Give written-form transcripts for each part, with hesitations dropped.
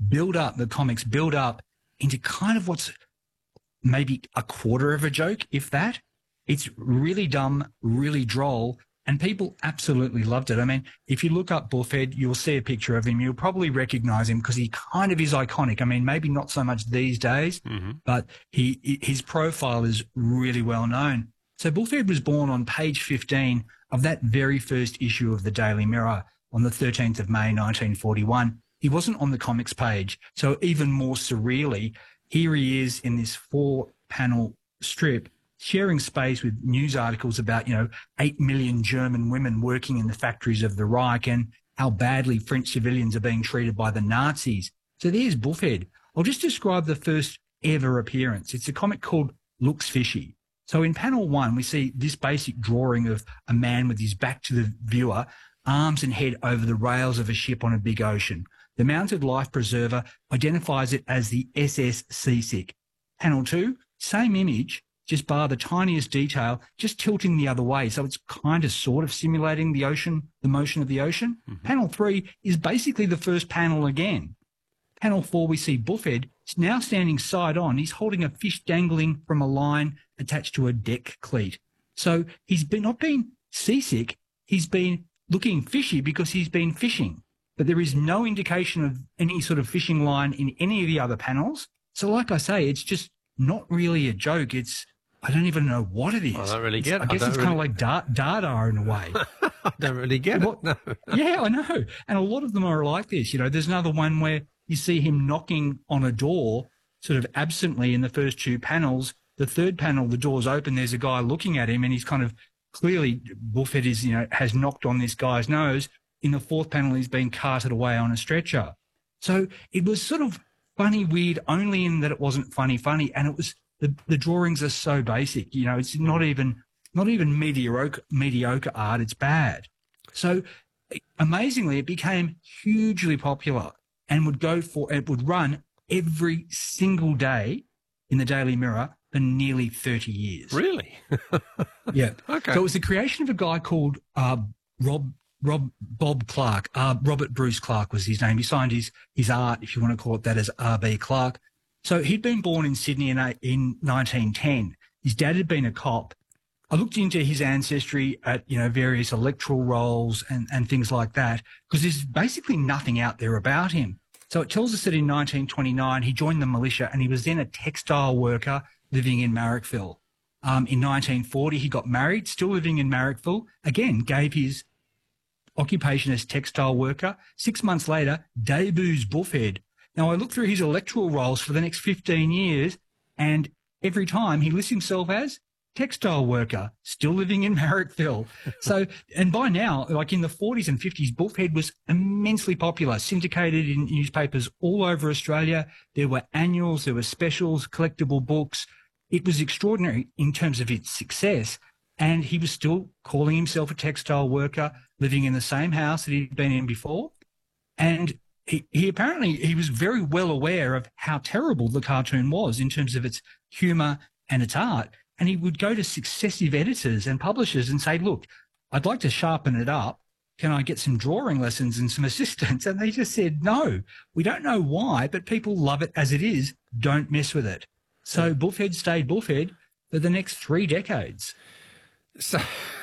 the comics build up into kind of what's maybe a quarter of a joke, if that. It's really dumb, really droll, and people absolutely loved it. I mean, if you look up Buffhead, you'll see a picture of him. You'll probably recognize him because he kind of is iconic. I mean, maybe not so much these days, but his profile is really well known. So Buffhead was born on page 15 of that very first issue of the Daily Mirror on the 13th of May, 1941. He wasn't on the comics page. So even more surreally, here he is in this 4-panel strip sharing space with news articles about, 8 million German women working in the factories of the Reich and how badly French civilians are being treated by the Nazis. So there's Buffhead. I'll just describe the first ever appearance. It's a comic called Looks Fishy. So in panel 1, we see this basic drawing of a man with his back to the viewer, arms and head over the rails of a ship on a big ocean. The mounted life preserver identifies it as the SS Seasick. Panel 2, same image, just bar the tiniest detail, just tilting the other way. So it's kind of sort of simulating the ocean, the motion of the ocean. Panel 3 is basically the first panel again. Panel 4, we see Buffhead now standing side on. He's holding a fish dangling from a line attached to a deck cleat. So he's not been seasick. He's been looking fishy because he's been fishing. But there is no indication of any sort of fishing line in any of the other panels. So like I say, it's just not really a joke. I don't even know what it is. I don't really get it. I guess it's kind of like Dada in a way. I don't really get it. No. Yeah, I know. And a lot of them are like this. There's another one where you see him knocking on a door sort of absently in the first 2 panels. The third panel, the door's open. There's a guy looking at him and he's kind of clearly Buffhead is, has knocked on this guy's nose. In the 4th panel, he's been carted away on a stretcher. So it was sort of funny, weird, only in that it wasn't funny, and it was the drawings are so basic. It's not even mediocre art. It's bad. So amazingly, it became hugely popular and would run every single day in the Daily Mirror for nearly 30 years. Really? Yeah. Okay. So it was the creation of a guy called Bob Clark. Robert Bruce Clark was his name. He signed his art, if you want to call it that, as R.B. Clark. So he'd been born in Sydney in 1910. His dad had been a cop. I looked into his ancestry at, various electoral rolls and things like that, because there's basically nothing out there about him. So it tells us that in 1929, he joined the militia and he was then a textile worker living in Marrickville. In 1940, he got married, still living in Marrickville, again, gave his occupation as textile worker. 6 months later, debuts Buffhead. Now, I looked through his electoral rolls for the next 15 years, and every time he lists himself as textile worker, still living in Marrickville. So, and by now, like in the 40s and 50s, Buffhead was immensely popular, syndicated in newspapers all over Australia. There were annuals, there were specials, collectible books. It was extraordinary in terms of its success, and he was still calling himself a textile worker, living in the same house that he'd been in before. And he apparently was very well aware of how terrible the cartoon was in terms of its humour and its art. And he would go to successive editors and publishers and say, look, I'd like to sharpen it up. Can I get some drawing lessons and some assistance? And they just said, no, we don't know why, but people love it as it is. Don't mess with it. So Buffhead stayed Buffhead for the next 3 decades. So...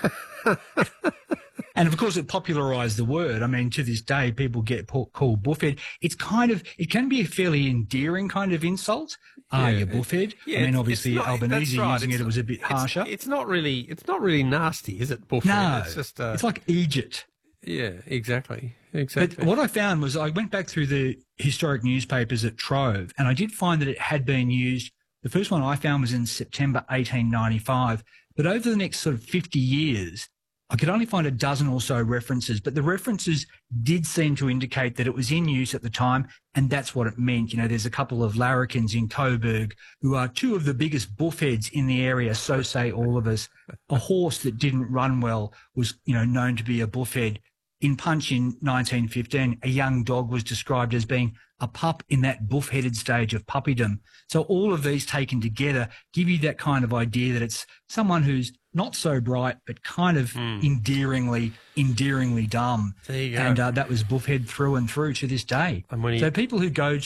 And of course, it popularised the word. I mean, to this day, people get called Buffhead. It can be a fairly endearing kind of insult. You Buffhead. Yeah, I mean, obviously, Albanese right. using it was a bit harsher. It's not really nasty, is it, Buffhead? No, it's just it's like Egypt. Yeah, exactly. But what I found was I went back through the historic newspapers at Trove, and I did find that it had been used. The first one I found was in September 1895. But over the next sort of 50 years, I could only find a dozen or so references, but the references did seem to indicate that it was in use at the time, and that's what it meant. There's a couple of larrikins in Coburg who are 2 of the biggest buffheads in the area, so say all of us. A horse that didn't run well was, known to be a buffhead. In Punch in 1915, a young dog was described as being a pup in that buff-headed stage of puppydom. So all of these taken together give you that kind of idea that it's someone who's not so bright, but kind of endearingly dumb. There you go. And that was Buffhead through and through to this day. And so people who go